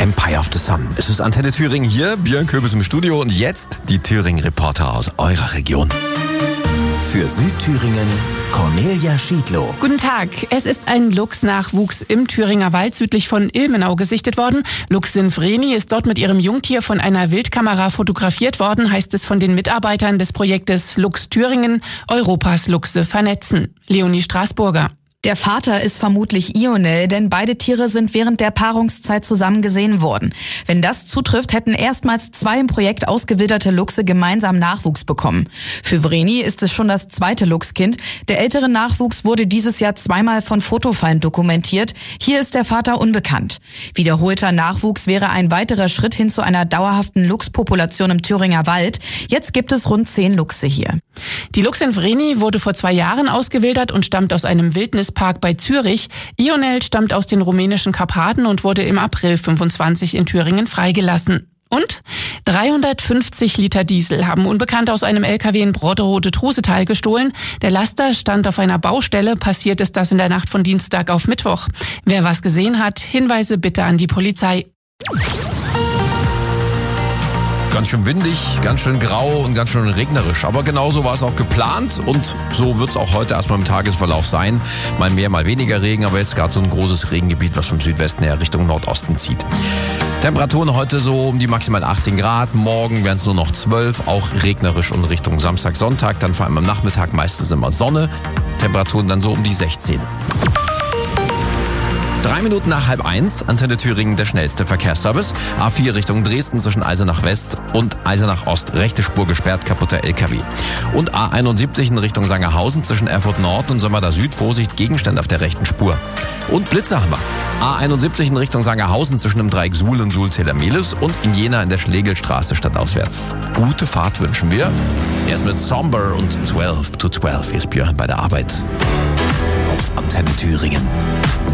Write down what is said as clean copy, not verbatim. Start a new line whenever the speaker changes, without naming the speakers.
Empire of the Sun. Es ist Antenne Thüringen hier, Björn Köbis im Studio und jetzt die Thüringen-Reporter aus eurer Region.
Für Südthüringen Cornelia Schiedlow.
Guten Tag. Es ist ein Luchsnachwuchs im Thüringer Wald südlich von Ilmenau gesichtet worden. Luchsin Vreni ist dort mit ihrem Jungtier von einer Wildkamera fotografiert worden, heißt es von den Mitarbeitern des Projektes Luchs Thüringen, Europas Luchse vernetzen. Leonie Straßburger.
Der Vater ist vermutlich Ionel, denn beide Tiere sind während der Paarungszeit zusammen gesehen worden. Wenn das zutrifft, hätten erstmals 2 im Projekt ausgewilderte Luchse gemeinsam Nachwuchs bekommen. Für Vreni ist es schon das 2. Luchskind. Der ältere Nachwuchs wurde dieses Jahr 2-mal von Fotofallen dokumentiert. Hier ist der Vater unbekannt. Wiederholter Nachwuchs wäre ein weiterer Schritt hin zu einer dauerhaften Luchspopulation im Thüringer Wald. Jetzt gibt es rund 10 Luchse hier.
Die Luchsin Vreni wurde vor 2 Jahren ausgewildert und stammt aus einem Wildnispark bei Zürich. Ionel stammt aus den rumänischen Karpaten und wurde im April 25 in Thüringen freigelassen. Und 350 Liter Diesel haben Unbekannte aus einem LKW in Brotterode-Trusetal gestohlen. Der Laster stand auf einer Baustelle. Passiert ist das in der Nacht von Dienstag auf Mittwoch. Wer was gesehen hat, Hinweise bitte an die Polizei.
Ganz schön windig, ganz schön grau und ganz schön regnerisch. Aber genauso war es auch geplant und so wird es auch heute erstmal im Tagesverlauf sein. Mal mehr, mal weniger Regen, aber jetzt gerade so ein großes Regengebiet, was vom Südwesten her Richtung Nordosten zieht. Temperaturen heute so um die maximal 18 Grad. Morgen werden es nur noch 12, auch regnerisch und Richtung Samstag, Sonntag. Dann vor allem am Nachmittag meistens immer Sonne. Temperaturen dann so um die 16. 3 Minuten nach 12:30, Antenne Thüringen, der schnellste Verkehrsservice. A4 Richtung Dresden zwischen Eisenach West und Eisenach Ost. Rechte Spur gesperrt, kaputter LKW. Und A71 in Richtung Sangerhausen zwischen Erfurt Nord und Sömmerda Süd. Vorsicht, Gegenstände auf der rechten Spur. Und Blitze haben wir. A71 in Richtung Sangerhausen zwischen dem Dreieck Suhl und Suhl-Zähler-Mehlis und in Jena in der Schlegelstraße stadtauswärts. Gute Fahrt wünschen wir. Erst mit Somber und 12 to 12 ist Björn bei der Arbeit auf Antenne Thüringen.